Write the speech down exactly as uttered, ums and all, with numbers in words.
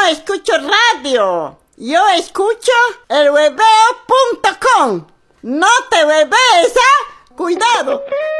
no escucho radio. Yo escucho el hueveo punto com. No te huevees, ¿ah? Cuidado.